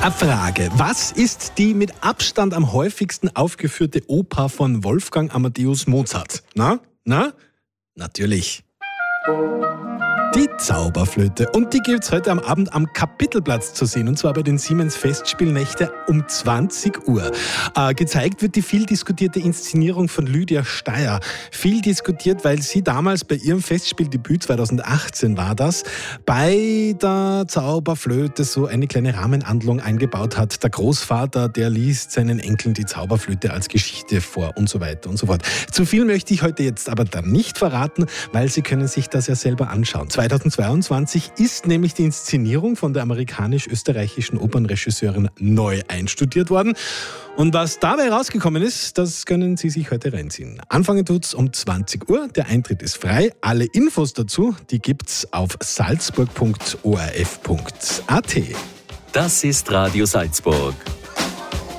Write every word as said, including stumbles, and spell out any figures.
Eine Frage. Was ist die mit Abstand am häufigsten aufgeführte Oper von Wolfgang Amadeus Mozart? Na? Na? Natürlich. Die Zauberflöte. Und die gibt's heute am Abend am Kapitelplatz zu sehen. Und zwar bei den Siemens Festspielnächte um zwanzig Uhr. Äh, gezeigt wird die viel diskutierte Inszenierung von Lydia Steyer. Viel diskutiert, weil sie damals bei ihrem Festspieldebüt, zweitausendachtzehn war das, bei der Zauberflöte so eine kleine Rahmenhandlung eingebaut hat. Der Großvater, der liest seinen Enkeln die Zauberflöte als Geschichte vor und so weiter und so fort. Zu viel möchte ich heute jetzt aber dann nicht verraten, weil Sie können sich das ja selber anschauen. zweitausendzweiundzwanzig ist nämlich die Inszenierung von der amerikanisch-österreichischen Opernregisseurin neu einstudiert worden. Und was dabei rausgekommen ist, das können Sie sich heute reinziehen. Anfangen tut's um zwanzig Uhr. Der Eintritt ist frei. Alle Infos dazu, die gibt's auf salzburg punkt o r f punkt a t. Das ist Radio Salzburg.